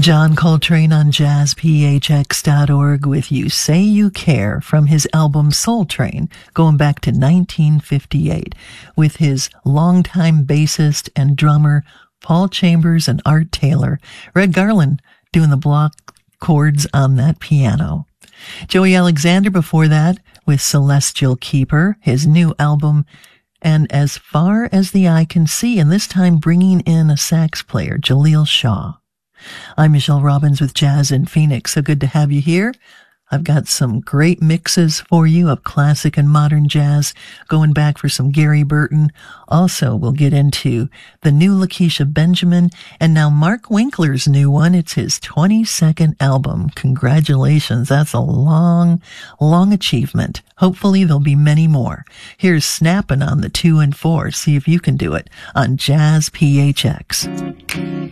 John Coltrane on jazzphx.org with You Say You Care from his album Soul Train, going back to 1958, with his longtime bassist and drummer Paul Chambers and Art Taylor, Red Garland doing the block chords on that piano. Joey Alexander before that with Celestial Keeper, his new album, and As Far as the Eye Can See, and this time bringing in a sax player, Jaleel Shaw. I'm Michelle Robbins with Jazz in Phoenix. So good to have you here. I've got some great mixes for you of classic and modern jazz, going back for some Gary Burton. Also, we'll get into the new Lakeisha Benjamin, and now Mark Winkler's new one. It's his 22nd album. Congratulations. That's a long achievement. Hopefully there'll be many more. Here's Snappin' on the 2 and 4. See if you can do it on Jazz PHX.